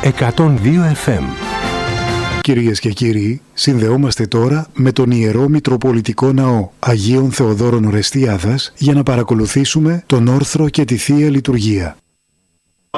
102 FM. Κυρίες και κύριοι, συνδεόμαστε τώρα με τον Ιερό Μητροπολιτικό Ναό Αγίων Θεοδόρων Ορεστιάδας για να παρακολουθήσουμε τον όρθρο και τη Θεία Λειτουργία.